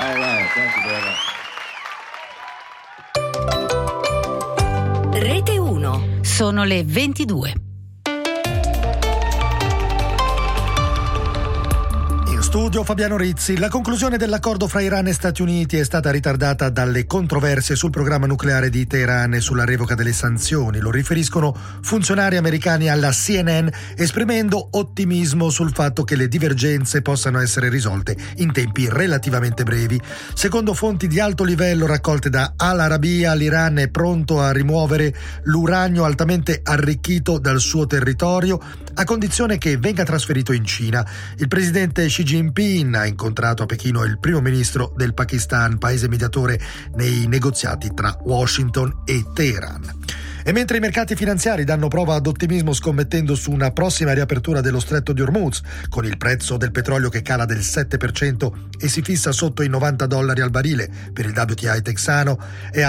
All right, thank you very much. Rete 1. Sono le 22. Studio Fabiano Rizzi. La conclusione dell'accordo fra Iran e Stati Uniti è stata ritardata dalle controversie sul programma nucleare di Teheran e sulla revoca delle sanzioni. Lo riferiscono funzionari americani alla CNN, esprimendo ottimismo sul fatto che le divergenze possano essere risolte in tempi relativamente brevi. Secondo fonti di alto livello raccolte da Al Arabiya, l'Iran è pronto a rimuovere l'uranio altamente arricchito dal suo territorio a condizione che venga trasferito in Cina. Il presidente Xi Jinping ha incontrato a Pechino il primo ministro del Pakistan, paese mediatore nei negoziati tra Washington e Teheran. E mentre i mercati finanziari danno prova d'ottimismo scommettendo su una prossima riapertura dello stretto di Hormuz, con il prezzo del petrolio che cala del 7% e si fissa sotto i $90 al barile per il WTI texano e a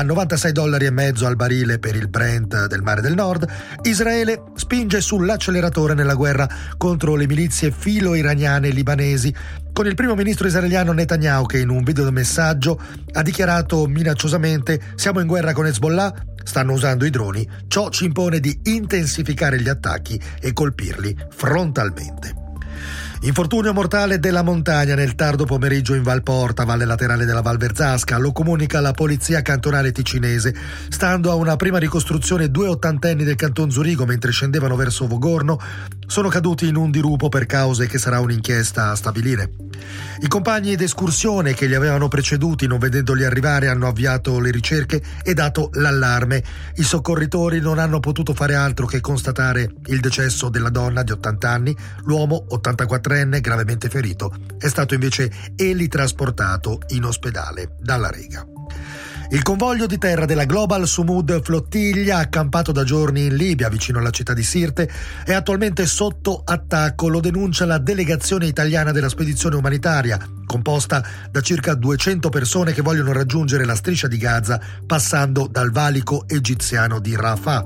$96,50 al barile per il Brent del Mare del Nord, Israele spinge sull'acceleratore nella guerra contro le milizie filo-iraniane e libanesi, con il primo ministro israeliano Netanyahu che in un videomessaggio ha dichiarato minacciosamente: siamo in guerra con Hezbollah, stanno usando i droni, ciò ci impone di intensificare gli attacchi e colpirli frontalmente. Infortunio mortale della montagna nel tardo pomeriggio in Valporta, valle laterale della Val Verzasca. Lo comunica la polizia cantonale ticinese. Stando a una prima ricostruzione, 2 ottantenni del canton Zurigo, mentre scendevano verso Vogorno, sono caduti in un dirupo per cause che sarà un'inchiesta a stabilire. I compagni d'escursione che li avevano preceduti, non vedendoli arrivare, hanno avviato le ricerche e dato l'allarme. I soccorritori non hanno potuto fare altro che constatare il decesso della donna di 80 anni. L'uomo, 84enne, gravemente ferito, è stato invece elitrasportato in ospedale dalla Rega. Il convoglio di terra della Global Sumud Flottiglia, accampato da giorni in Libia vicino alla città di Sirte, è attualmente sotto attacco. Lo denuncia la delegazione italiana della spedizione umanitaria, composta da circa 200 persone che vogliono raggiungere la striscia di Gaza passando dal valico egiziano di Rafah.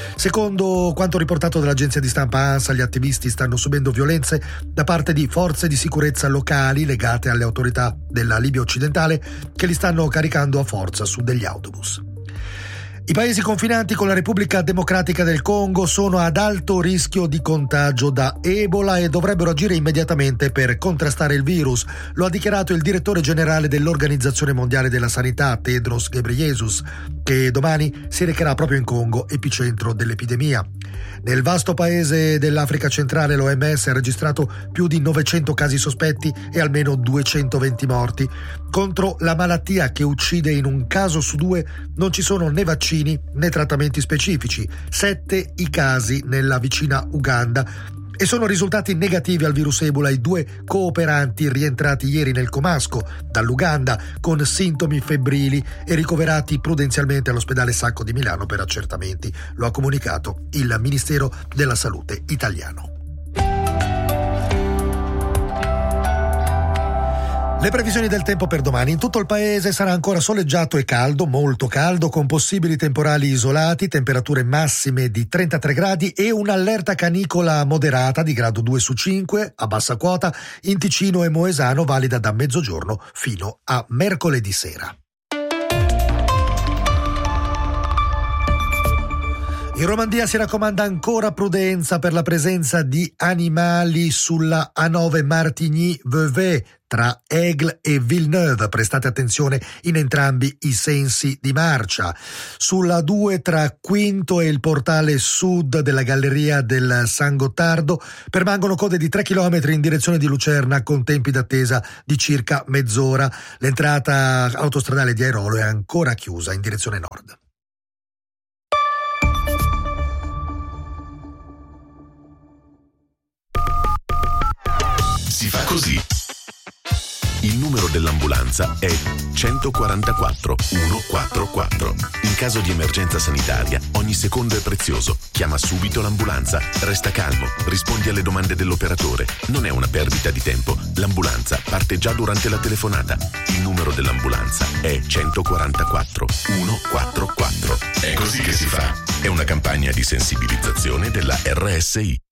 Secondo quanto riportato dall'agenzia di stampa ANSA, gli attivisti stanno subendo violenze da parte di forze di sicurezza locali legate alle autorità della Libia occidentale che li stanno caricando a forza su degli autobus. I paesi confinanti con la Repubblica Democratica del Congo sono ad alto rischio di contagio da Ebola e dovrebbero agire immediatamente per contrastare il virus. Lo ha dichiarato il direttore generale dell'Organizzazione Mondiale della Sanità, Tedros Ghebreyesus, che domani si recherà proprio in Congo, epicentro dell'epidemia. Nel vasto paese dell'Africa centrale l'OMS ha registrato più di 900 casi sospetti e almeno 220 morti. Contro la malattia che uccide in un caso su 2 non ci sono né vaccini né trattamenti specifici. 7 i casi nella vicina Uganda e sono risultati negativi al virus Ebola i 2 cooperanti rientrati ieri nel comasco dall'Uganda con sintomi febbrili e ricoverati prudenzialmente all'ospedale Sacco di Milano per accertamenti. Lo ha comunicato il Ministero della Salute italiano. Le previsioni del tempo per domani. In tutto il paese sarà ancora soleggiato e caldo, molto caldo, con possibili temporali isolati, temperature massime di 33 gradi e un'allerta canicola moderata di grado 2 su 5 a bassa quota in Ticino e Moesano, valida da mezzogiorno fino a mercoledì sera. In Romandia si raccomanda ancora prudenza per la presenza di animali sulla A9 Martigny-Vevey tra Aigle e Villeneuve. Prestate attenzione in entrambi i sensi di marcia. Sulla 2 tra Quinto e il portale sud della galleria del San Gottardo permangono code di 3 km in direzione di Lucerna con tempi d'attesa di circa mezz'ora. L'entrata autostradale di Airolo è ancora chiusa in direzione nord. Si fa così. Il numero dell'ambulanza è 144 144. In caso di emergenza sanitaria, ogni secondo è prezioso. Chiama subito l'ambulanza. Resta calmo, rispondi alle domande dell'operatore. Non è una perdita di tempo. L'ambulanza parte già durante la telefonata. Il numero dell'ambulanza è 144 144. È così che si fa. È una campagna di sensibilizzazione della RSI.